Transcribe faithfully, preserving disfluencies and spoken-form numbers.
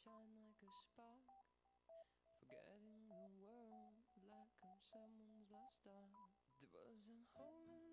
shine like a spark, forgetting the world like I'm someone's lost dog. There was a hole in